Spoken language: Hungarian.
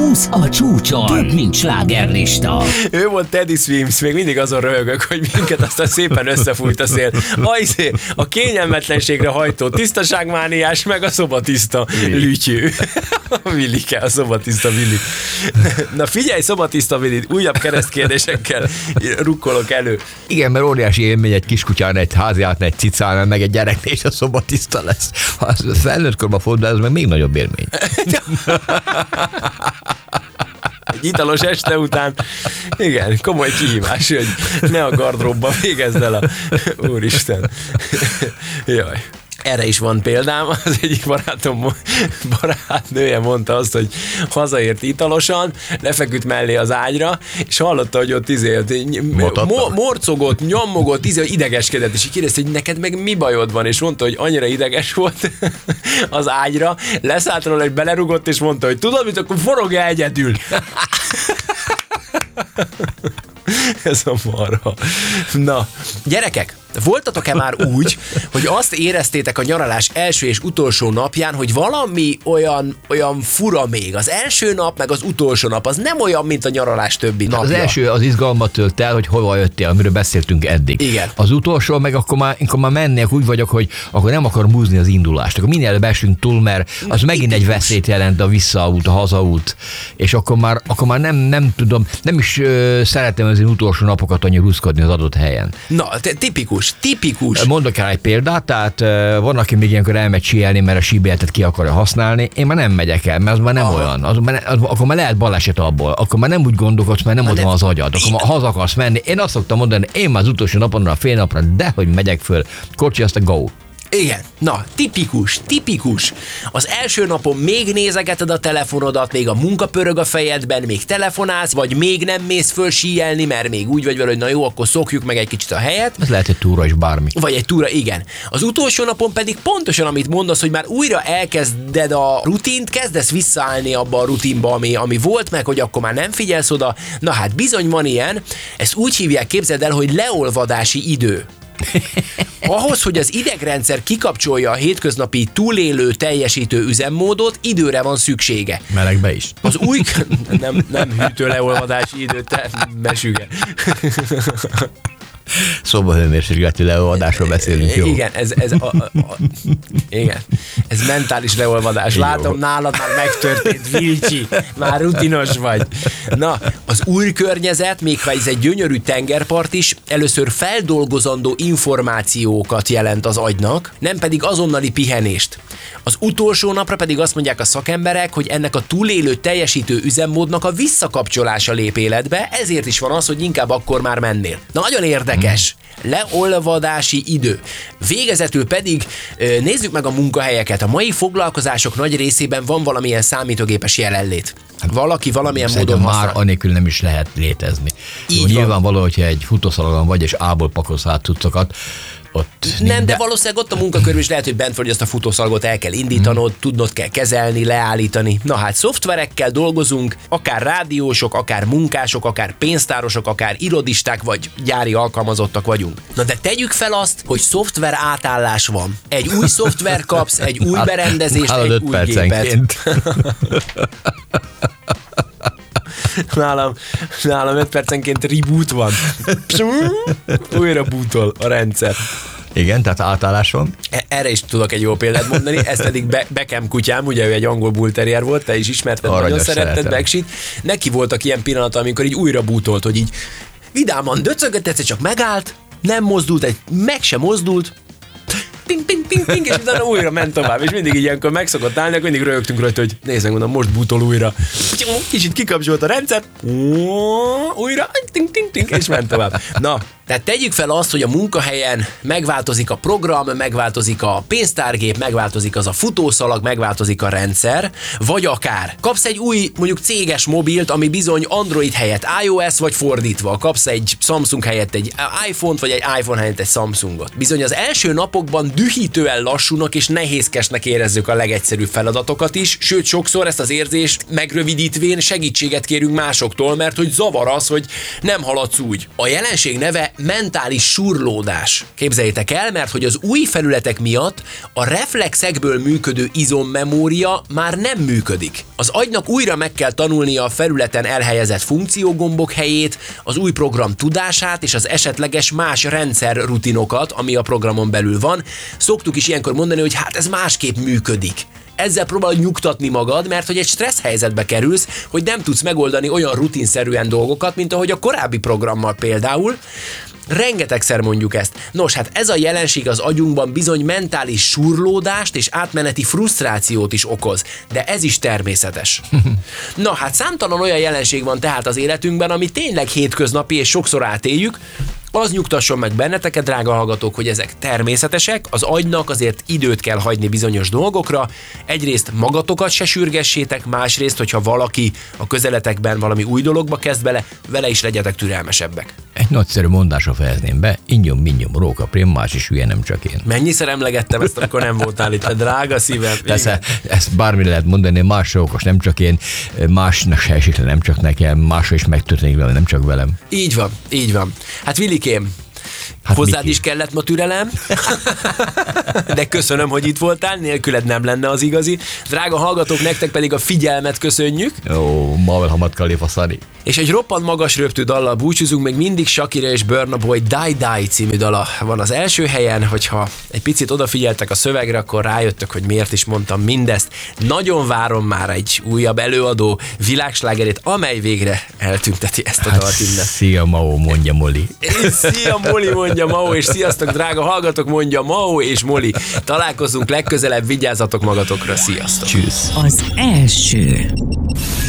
20 a csúcson. Több, mint slágerlista. Ő volt Teddy Swims, még mindig azon röhögök, hogy minket aztán szépen összefújt a szél. A kényelmetlenségre hajtó tisztaságmániás, meg a szobatiszta lütyű. A Villike, a szobatiszta Villi. Na figyelj, szobatiszta Villi, újabb keresztkérdésekkel rukkolok elő. Igen, mert óriási élmény egy kiskutyán, egy háziátnál, egy cicánál, meg egy gyereknél, és a szobatiszta lesz. Ha az felnőtt korban fordul, ez meg még nagyobb élmény. Egy italos este után, igen, komoly kihívás, hogy ne a gardróbban végezd el Úristen. Jaj. Erre is van példám, az egyik barátnője mondta azt, hogy hazaért italosan, lefeküdt mellé az ágyra, és hallotta, hogy ott morcogott, nyommogott, idegeskedett, és így kérdezte, hogy neked meg mi bajod van, és mondta, hogy annyira ideges volt az ágyra, leszállt róla, hogy belerugott, és mondta, hogy tudod mit, akkor forogja egyedül. Ez a marha. Na, gyerekek, voltatok-e már úgy, hogy azt éreztétek a nyaralás első és utolsó napján, hogy valami olyan fura még? Az első nap, meg az utolsó nap, az nem olyan, mint a nyaralás többi napja. Az első az izgalmat tölt el, hogy hova jöttél, amiről beszéltünk eddig. Igen. Az utolsó, meg akkor már mennék, úgy vagyok, hogy akkor nem akarom húzni az indulást. Akkor minél esünk túl, mert az megint egy veszélyt jelent a visszaút, a hazaút. És akkor már nem tudom, nem is szeretem az utolsó napokat annyira húzkodni az adott helyen. Na, tipikus. Mondok el egy példát, tehát van, aki még ilyenkor elmegy síelni, mert a síbilletet ki akarja használni, én már nem megyek el, mert az már nem olyan. Akkor már lehet baleset abból, akkor már nem úgy gondolkodsz, mert nem ott van az agyad, akkor már haza akarsz menni. Én azt szoktam mondani, én már az utolsó napon, a fél napra, dehogy megyek föl, kocsi azt a go. Igen, na, tipikus. Az első napon még nézegeted a telefonodat, még a munka pörög a fejedben, még telefonálsz, vagy még nem mész föl síelni, mert még úgy vagy vele, hogy na jó, akkor szokjuk meg egy kicsit a helyet. Ez lehet egy túra is bármi. Vagy egy túra, igen. Az utolsó napon pedig pontosan, amit mondasz, hogy már újra elkezded a rutint, kezdesz visszaállni abba a rutinba, ami volt meg, hogy akkor már nem figyelsz oda. Na hát bizony van ilyen, ezt úgy hívják, képzeld el, hogy leolvadási idő. Ahhoz, hogy az idegrendszer kikapcsolja a hétköznapi túlélő, teljesítő üzemmódot, időre van szüksége. Melegbe is. Az új... nem hűtő leolvadási idő, te besüge. Szobahőmérsékleti leolvadásról beszélünk, jó? Igen, igen, ez mentális leolvadás. Látom, nálad már megtörtént, Vilcsi, már rutinos vagy. Na, az új környezet, még ha ez egy gyönyörű tengerpart is, először feldolgozandó információkat jelent az agynak, nem pedig azonnali pihenést. Az utolsó napra pedig azt mondják a szakemberek, hogy ennek a túlélő, teljesítő üzemmódnak a visszakapcsolása lép életbe, ezért is van az, hogy inkább akkor már mennél. Na, nagyon érdekes. Leolvadási idő. Végezetül pedig nézzük meg a munkahelyeket. A mai foglalkozások nagy részében van valamilyen számítógépes jelenlét. Valaki valamilyen módon már anélkül nem is lehet létezni. Így nyilvánvaló, hogyha egy futószalagon vagy, és ából pakolsz át cuccokat, ott nem, de valószínűleg ott a munkakörül is lehet, hogy bent vagy, azt a futószalagot el kell indítanod, tudnod kell kezelni, leállítani. Na hát, szoftverekkel dolgozunk, akár rádiósok, akár munkások, akár pénztárosok, akár irodisták, vagy gyári alkalmazottak vagyunk. Na de tegyük fel azt, hogy szoftver átállás van. Egy új szoftver kapsz, egy új berendezést, egy új gépet. Nálam 5 percenként reboot van. Újra bootol a rendszer. Igen, tehát átállás van. Erre is tudok egy jó példát mondani, ez pedig Beckham kutyám, ugye ő egy angol bull terrier volt, te is ismerted, nagyon szeretted Becksit. Neki voltak ilyen pillanata, amikor így újra bootolt, hogy így vidáman döcögött, egyszer csak megállt, nem mozdult, meg sem mozdult, ting, ting, ting, ting, és utána újra ment tovább, és mindig így ilyenkor meg szokott állni, mindig rögtünk rajta, hogy nézzük, mondom, most bútol újra. Kicsit kikapcsolt a rendszert, újra, ting, ting, ting, és ment tovább. Na, tehát tegyük fel azt, hogy a munkahelyen megváltozik a program, megváltozik a pénztárgép, megváltozik az a futószalag, megváltozik a rendszer, vagy akár kapsz egy új, mondjuk céges mobilt, ami bizony Android helyett iOS, vagy fordítva, kapsz egy Samsung helyett egy iPhone-t, vagy egy iPhone helyett egy Samsungot. Bizony az első napokban dühítően lassúnak és nehézkesnek érezzük a legegyszerűbb feladatokat is, sőt sokszor ezt az érzést megrövidítvén segítséget kérünk másoktól, mert hogy zavar az, hogy nem haladsz úgy. A jelenség neve mentális surlódás. Képzeljétek el, mert hogy az új felületek miatt a reflexekből működő izommemória már nem működik. Az agynak újra meg kell tanulnia a felületen elhelyezett funkciógombok helyét, az új program tudását és az esetleges más rendszerrutinokat, ami a programon belül van. Szoktuk is ilyenkor mondani, hogy hát ez másképp működik. Ezzel próbálod nyugtatni magad, mert hogy egy stressz helyzetbe kerülsz, hogy nem tudsz megoldani olyan rutinszerűen dolgokat, mint ahogy a korábbi programmal például. Rengetegszer mondjuk ezt. Nos, hát ez a jelenség az agyunkban bizony mentális surlódást és átmeneti frusztrációt is okoz, de ez is természetes. Na, hát számtalan olyan jelenség van tehát az életünkben, ami tényleg hétköznapi és sokszor átéljük. Az nyugtasson meg benneteket, drága hallgatók, hogy ezek természetesek, az agynak azért időt kell hagyni bizonyos dolgokra. Egyrészt magatokat se sürgessétek, másrészt, hogyha valaki a közeletekben valami új dologba kezd bele, vele is legyetek türelmesebbek. Egy nagyszerű mondásra fejezném be, ingyom, minnyom, rókaprém, más is hülye, nem csak én. Mennyiszer emlegettem ezt, amikor nem voltál itt, drága szívem. Persze, ezt bármi lehet mondani, másra okos, nem csak én, másnak se esik le, nem csak nekem, másra is megtörténik vele, nem csak velem. Így van, így van. Hát Vilikém, hozzád is kellett ma türelem, de köszönöm, hogy itt voltál, nélküled nem lenne az igazi. Drága hallgatók, nektek pedig a figyelmet köszönjük. Ó, Mabel Hamad Khalifa Szari. És egy roppant magas röptű dallal búcsúzunk, még mindig Shakira és Burna Boy Die Die című dala van az első helyen, hogyha egy picit odafigyeltek a szövegre, akkor rájöttök, hogy miért is mondtam mindezt. Nagyon várom már egy újabb előadó világslágerét, amely végre eltünteti ezt a dalt innen. Szia Mao, mondja Moli. Szia Moli, mondja Mao, és sziasztok drága hallgatók, mondja Mao és Moli. Találkozunk legközelebb, vigyázzatok magatokra, sziasztok. Tschüss. Az első.